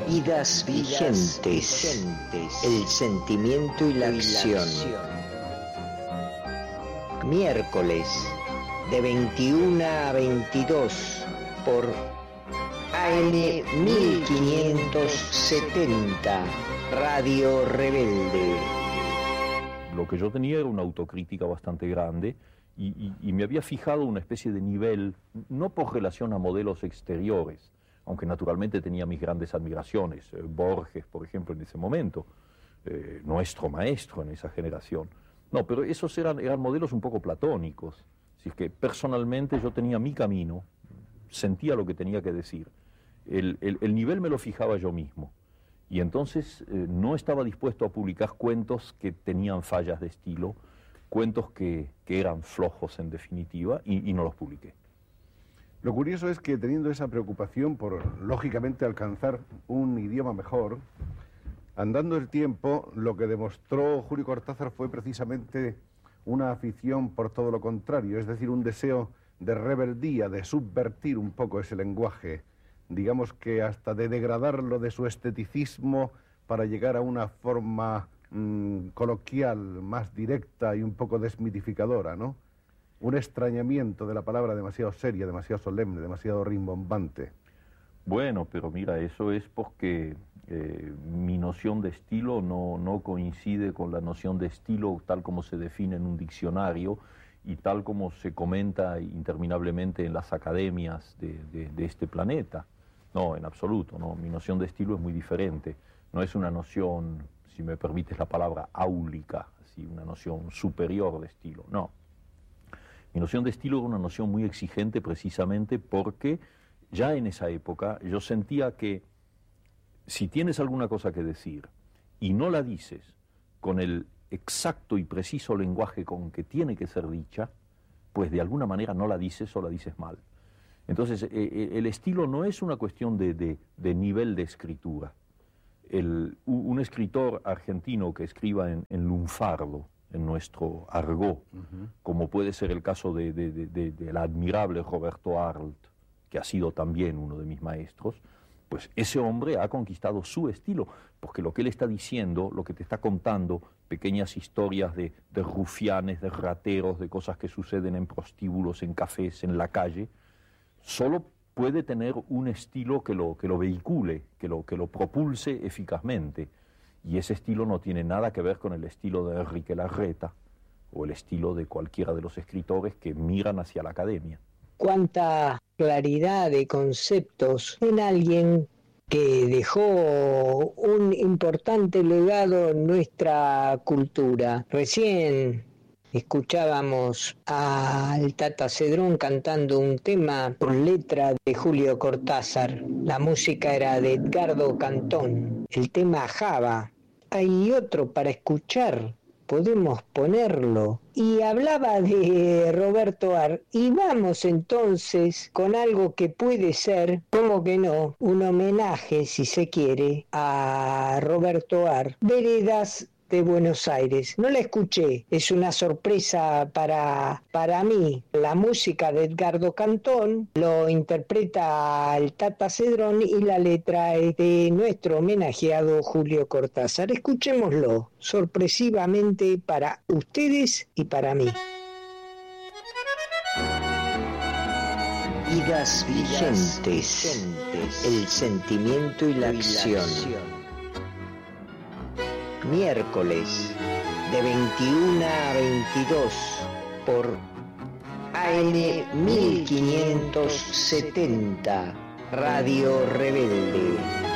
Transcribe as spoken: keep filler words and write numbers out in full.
Vidas vigentes, el sentimiento y la acción. Miércoles, de veintiuno a veintidós, por A M mil quinientos setenta, Radio Rebelde. Lo que yo tenía era una autocrítica bastante grande y, y, y me había fijado una especie de nivel, no por relación a modelos exteriores, aunque naturalmente tenía mis grandes admiraciones, eh, Borges, por ejemplo, en ese momento, eh, nuestro maestro en esa generación. No, pero esos eran, eran modelos un poco platónicos. Así que personalmente yo tenía mi camino, sentía lo que tenía que decir. El, el, el nivel me lo fijaba yo mismo. Y entonces eh, no estaba dispuesto a publicar cuentos que tenían fallas de estilo, cuentos que, que eran flojos en definitiva, y, y no los publiqué. Lo curioso es que teniendo esa preocupación por, lógicamente, alcanzar un idioma mejor, andando el tiempo, lo que demostró Julio Cortázar fue precisamente una afición por todo lo contrario, es decir, un deseo de rebeldía, de subvertir un poco ese lenguaje, digamos que hasta de degradarlo de su esteticismo para llegar a una forma mmm, coloquial, más directa y un poco desmitificadora, ¿no? Un extrañamiento de la palabra demasiado seria, demasiado solemne, demasiado rimbombante. Bueno, pero mira, eso es porque eh, mi noción de estilo no, no coincide con la noción de estilo tal como se define en un diccionario y tal como se comenta interminablemente en las academias de, de, de este planeta. No, en absoluto, no. Mi noción de estilo es muy diferente. No es una noción, si me permites la palabra, áulica, así, una noción superior de estilo, no. Mi noción de estilo era una noción muy exigente precisamente porque ya en esa época yo sentía que si tienes alguna cosa que decir y no la dices con el exacto y preciso lenguaje con que tiene que ser dicha, pues de alguna manera no la dices o la dices mal. Entonces, eh, el estilo no es una cuestión de, de, de nivel de escritura. El, un escritor argentino que escriba en, en lunfardo, en nuestro argot, uh-huh. como puede ser el caso de, de, de, de, del admirable Roberto Arlt, que ha sido también uno de mis maestros, pues ese hombre ha conquistado su estilo, porque lo que él está diciendo, lo que te está contando, pequeñas historias de, de rufianes, de rateros, de cosas que suceden en prostíbulos, en cafés, en la calle, solo puede tener un estilo que lo, que lo vehicule, que lo, que lo propulse eficazmente. Y ese estilo no tiene nada que ver con el estilo de Enrique Larreta o el estilo de cualquiera de los escritores que miran hacia la academia. Cuánta claridad de conceptos en alguien que dejó un importante legado en nuestra cultura. Recién escuchábamos al Tata Cedrón cantando un tema por letra de Julio Cortázar. La música era de Edgardo Cantón. El tema Java. Hay otro para escuchar. Podemos ponerlo. Y hablaba de Roberto Ar. Y vamos entonces con algo que puede ser, como que no, un homenaje, si se quiere, a Roberto Ar. Veredas de Buenos Aires. No la escuché, es una sorpresa para, para mí. La música de Edgardo Cantón lo interpreta el Tata Cedrón y la letra es de nuestro homenajeado Julio Cortázar. Escuchémoslo, sorpresivamente para ustedes y para mí. Vidas vigentes, el sentimiento y la acción. Miércoles, de veintiuno a veintidós, por A M mil quinientos setenta, Radio Rebelde.